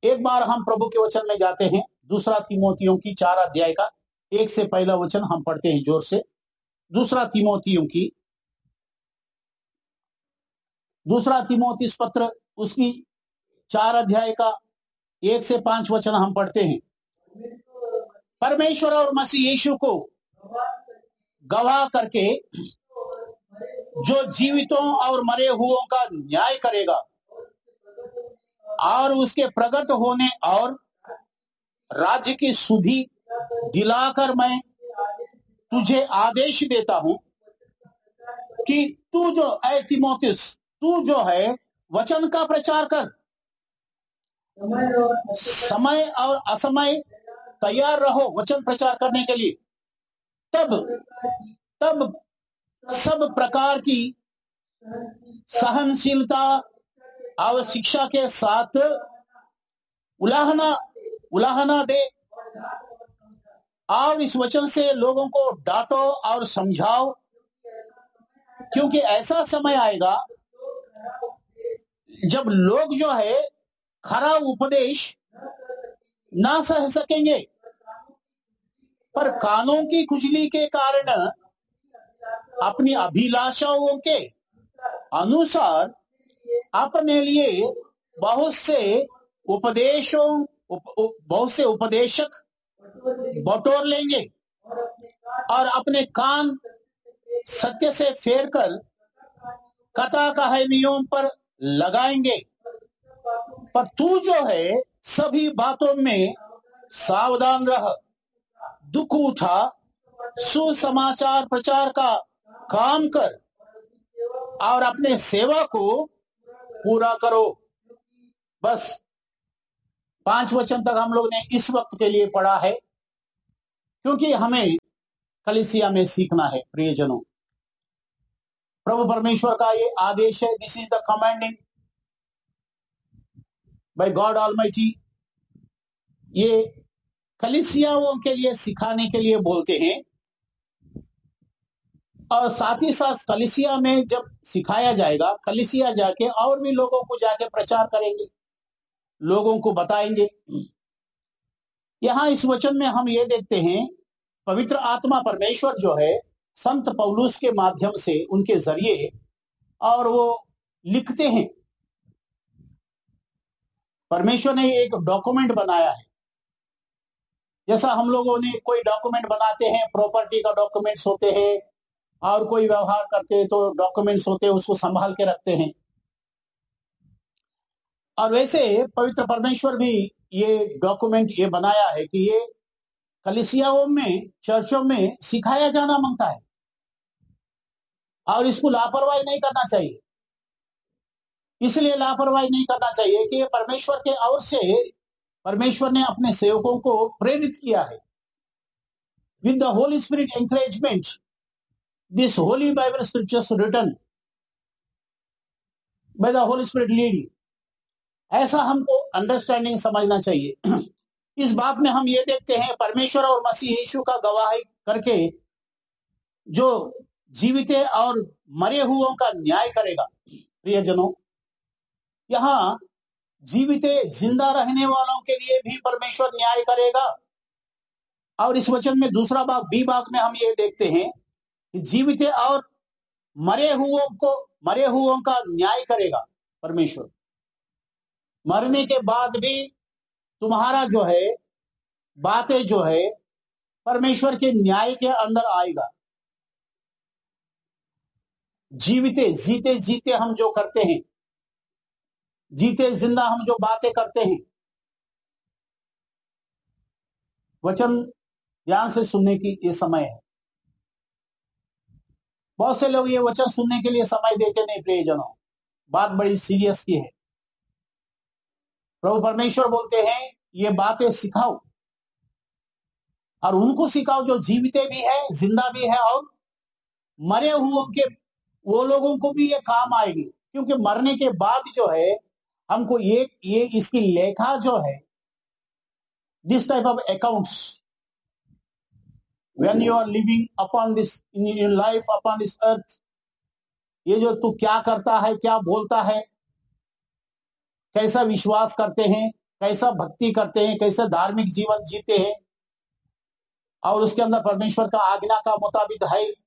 एक बार हम प्रभु के वचन में जाते हैं, दूसरा तीमोथियों की 4 अध्याय का 1 से पहला वचन हम पढ़ते हैं जोर से। दूसरा तीमोथियुस पत्र उसकी 4 अध्याय का 1 से 5 वचन हम पढ़ते हैं। परमेश्वर और मसीह यीशु को गवाह करके जो जीवितों और मरे हुओं का न्याय करेगा और उसके प्रकट होने और राज्य की सुधि दिलाकर मैं तुझे आदेश देता हूं कि तू जो तीमोथियुस, तू जो है वचन का प्रचार कर, समय और असमय तैयार रहो वचन प्रचार करने के लिए। तब सब प्रकार की सहनशीलता और शिक्षा के साथ उलाहना दे और इस वचन से लोगों को डांटो और समझाओ, क्योंकि ऐसा समय आएगा जब लोग जो है खरा उपदेश ना सह सकेंगे, पर कानों की खुजली के कारण अपनी अभिलाषाओं के अनुसार अपने लिए बहुत से उपदेशक बटोर लेंगे और अपने कान सत्य से फेर कर कथा कहानियों पर लगाएंगे। पर तू जो है सभी बातों में सावधान रह, दुख उठा, सुसमाचार प्रचार का काम कर और अपने सेवा को पूरा करो। बस 5 वचन तक हम लोग ने इस वक्त के लिए पढ़ा है, क्योंकि हमें कलीसिया में सीखना है। प्रियजनों, प्रभु परमेश्वर का ये आदेश है। This is the commanding bye God almighty. ये कलीसियाओं के लिए सिखाने के लिए बोलते हैं, और साथ ही साथ कलीसिया में जब सिखाया जाएगा, कलीसिया जाके और भी लोगों को जाके प्रचार करेंगे, लोगों को बताएंगे। यहां इस वचन में हम ये देखते हैं, पवित्र आत्मा परमेश्वर जो है संत पौलुस के माध्यम से, उनके जरिए, और वो लिखते हैं। परमेश्वर ने एक डॉक्यूमेंट बनाया है, जैसा हम लोगों ने कोई डॉक्यूमेंट बनाते हैं, प्रॉपर्टी का डॉक्यूमेंट्स होते हैं, और कोई व्यवहार करते हैं तो डॉक्यूमेंट्स होते हैं, उसको संभाल के रखते हैं। और वैसे पवित्र परमेश्वर भी ये डॉक्यूमेंट ये बनाया है कि ये कलीसियाओं में, चर्चों में सिखाया जाना मांगता है, और इसको लापरवाही नहीं करना चाहिए। इसलिए लापरवाही नहीं करना चाहिए कि ये परमेश्वर के ओर से परमेश्वर ने अपने सेवकों को प्रेरित किया है। With the Holi spirit encouragement, this Holi Bible scriptures written by the Holi spirit leading, ऐसा हमको अंडरस्टैंडिंग समझना चाहिए। इस बात में हम ये देखते हैं, परमेश्वर और मसीह यीशु का गवाही करके जो जीवित और मरे हुओं का न्याय करेगा। प्रियजनों, यहाँ जीवित जिंदा रहने वालों के लिए भी परमेश्वर न्याय करेगा। और इस वचन में दूसरा भाग, बी भाग में हम ये देखते हैं कि जीवित और मरे हुओं का न्याय करेगा परमेश्वर। मरने के बाद भी तुम्हारा जो है बातें जो है परमेश्वर के न्याय के अंदर आएगा। जीते जीते हम जो करते हैं, जीते जिंदा हम जो बातें करते हैं, वचन ध्यान से सुनने की ये समय है। बहुत से लोग ये वचन सुनने के लिए समय देते नहीं। प्रियजनों, बात बड़ी सीरियस की है। प्रभु परमेश्वर बोलते हैं ये बातें सिखाओ, और उनको सिखाओ जो जीवित भी है, जिंदा भी है, और मरे हुओं के वो लोगों को भी ये काम आएगी। क्योंकि मरने के बाद जो है हमको ये इसकी लेखा जो है, this type of accounts, when you are living upon this in life upon this earth, ये जो तू क्या करता है, क्या बोलता है, कैसा विश्वास करते हैं, कैसा भक्ति करते हैं, कैसे धार्मिक जीवन जीते हैं और उसके अंदर परमेश्वर का आज्ञा का मुताबिक है